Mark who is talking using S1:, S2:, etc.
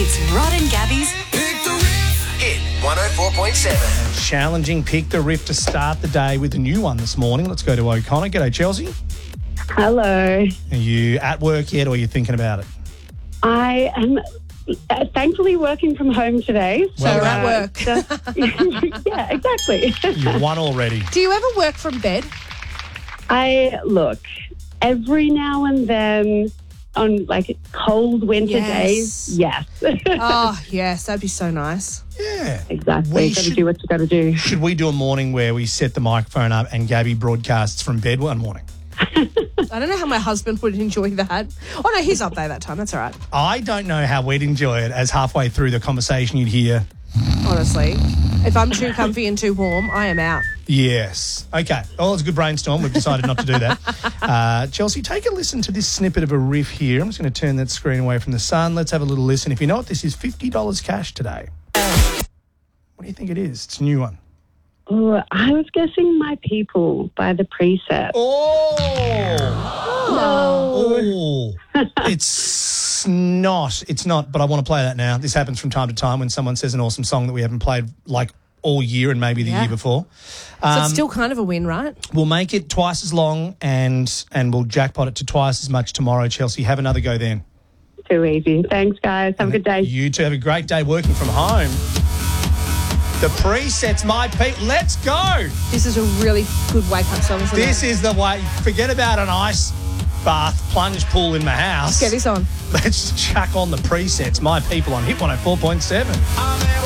S1: It's Rod and Gabby's
S2: Hit 104.7.
S3: Challenging Pick the Riff to start the day with a new one this morning. Let's go to O'Connor. G'day, Chelsea.
S4: Hello.
S3: Are you at work yet or are you thinking about it?
S4: I am thankfully working from home today.
S3: Well,
S5: You're at work.
S4: Yeah, exactly.
S3: You've won already.
S5: Do you ever work from bed?
S4: Look, every now and then on like cold winter
S5: Yes.
S4: days, yes.
S5: Oh, yes, that'd be so nice.
S3: Yeah.
S4: Exactly.
S3: We
S4: Got to
S3: should-
S4: do what you got to do.
S3: Should we do a morning where we set the microphone up and Gabby broadcasts from bed one morning?
S5: I don't know how my husband would enjoy that. Oh, no, he's up there that time. That's all right,
S3: I don't know how we'd enjoy it, as halfway through the conversation you'd hear,
S5: honestly. If I'm too comfy and too warm, I am out.
S3: yes. Okay. Oh, it's a good brainstorm. We've decided not to do that. Chelsea, take a listen to this snippet of a riff here. I'm just going to turn that screen away from the sun. Let's have a little listen. If you know what this is, $50 cash today. What do you think it is? It's a new one.
S4: Oh, I was guessing My People by The Preset.
S3: Oh!
S4: No.
S3: Oh. It's not, but I want to play that now. This happens from time to time when someone says an awesome song that we haven't played like all year and maybe the
S5: Yeah.
S3: year before.
S5: So it's still kind of a win, right?
S3: We'll make it twice as long and we'll jackpot it to twice as much tomorrow, Chelsea. Have another go then.
S4: Too easy. Thanks, guys. Have a good day.
S3: You two have a great day working from home. The Preset's My People. Let's go.
S5: This is a really good wake-up song, isn't
S3: This
S5: it?
S3: is the way. Forget about an ice bath plunge pool in my house.
S5: Get this on.
S3: Let's chuck on the Preset's My People on Hit 104.7.